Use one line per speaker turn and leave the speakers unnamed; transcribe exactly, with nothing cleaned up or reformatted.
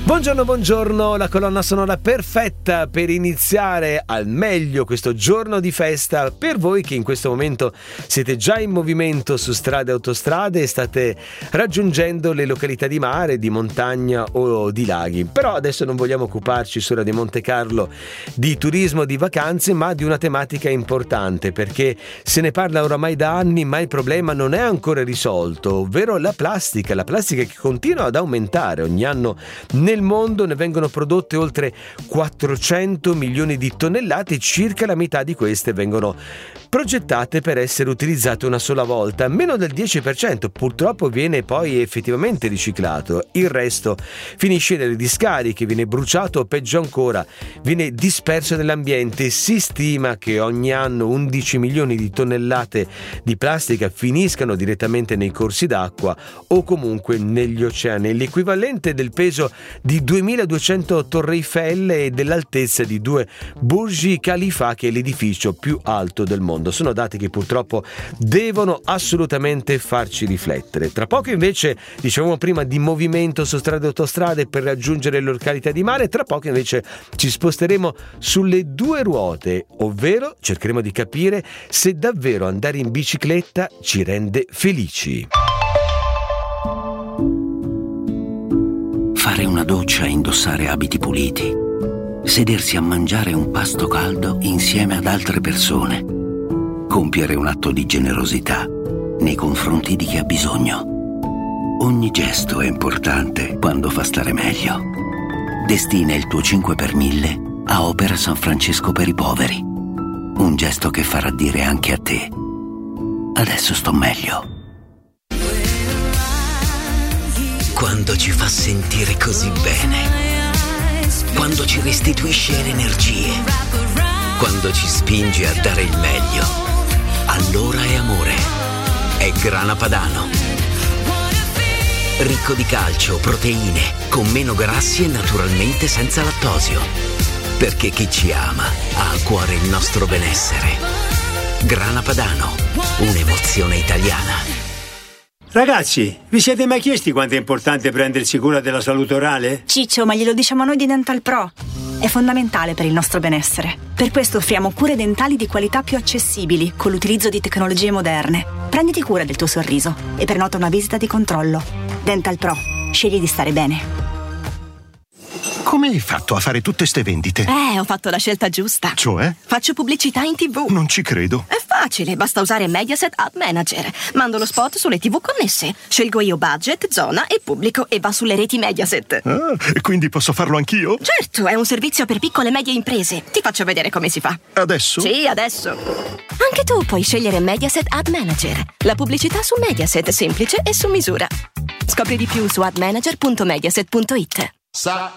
Buongiorno, buongiorno, la colonna sonora perfetta per iniziare al meglio questo giorno di festa per voi che in questo momento siete già in movimento su strade e autostrade e state raggiungendo le località di mare, di montagna o di laghi. Però adesso non vogliamo occuparci su Radio Monte Carlo di turismo, di vacanze, ma di una tematica importante, perché se ne parla oramai da anni ma il problema non è ancora risolto, ovvero la plastica, la plastica che continua ad aumentare ogni anno nel Nel mondo ne vengono prodotte oltre quattrocento milioni di tonnellate, circa la metà di queste vengono progettate per essere utilizzate una sola volta. Meno del dieci per cento purtroppo viene poi effettivamente riciclato, il resto finisce nelle discariche, viene bruciato o peggio ancora viene disperso nell'ambiente. Si stima che ogni anno undici milioni di tonnellate di plastica finiscano direttamente nei corsi d'acqua o comunque negli oceani, l'equivalente del peso di duemiladuecento Torre Eiffel e dell'altezza di due Burj Khalifa, che è l'edificio più alto del mondo. Sono dati che purtroppo devono assolutamente farci riflettere. Tra poco invece, dicevamo prima, di movimento su strade e autostrade per raggiungere le località di mare, tra poco invece ci sposteremo sulle due ruote, ovvero cercheremo di capire se davvero andare in bicicletta ci rende felici.
Fare una doccia e indossare abiti puliti. Sedersi a mangiare un pasto caldo insieme ad altre persone. Compiere un atto di generosità nei confronti di chi ha bisogno. Ogni gesto è importante quando fa stare meglio. Destina il tuo cinque per mille a Opera San Francesco per i poveri. Un gesto che farà dire anche a te: adesso sto meglio.
Quando ci fa sentire così bene, quando ci restituisce le energie, quando ci spinge a dare il meglio, allora è amore. È Grana Padano. Ricco di calcio, proteine, con meno grassi e naturalmente senza lattosio. Perché chi ci ama ha a cuore il nostro benessere. Grana Padano, un'emozione italiana.
Ragazzi, vi siete mai chiesti quanto è importante prendersi cura della salute orale?
Ciccio, ma glielo diciamo noi di Dental Pro. È fondamentale per il nostro benessere. Per questo offriamo cure dentali di qualità più accessibili, con l'utilizzo di tecnologie moderne. Prenditi cura del tuo sorriso e prenota una visita di controllo. Dental Pro. Scegli di stare bene.
Come hai fatto a fare tutte ste vendite?
Eh, ho fatto la scelta giusta.
Cioè?
Faccio pubblicità in tivù.
Non ci credo.
È facile, basta usare Mediaset Ad Manager. Mando lo spot sulle tivù connesse. Scelgo io budget, zona e pubblico e va sulle reti Mediaset.
Ah, e quindi posso farlo anch'io?
Certo, è un servizio per piccole e medie imprese. Ti faccio vedere come si fa.
Adesso?
Sì, adesso. Anche tu puoi scegliere Mediaset Ad Manager. La pubblicità su Mediaset, semplice e su misura. Scopri di più su ad manager punto mediaset punto it.
Sa